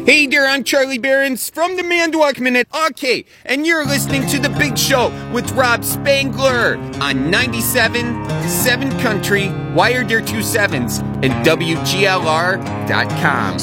Hey there, I'm Charlie Behrens from the Manitowoc Minute. Okay, and you're listening to The Big Show with Rob Spangler on 97.7 Country, Wired Your 2 7s, and WGLR.com.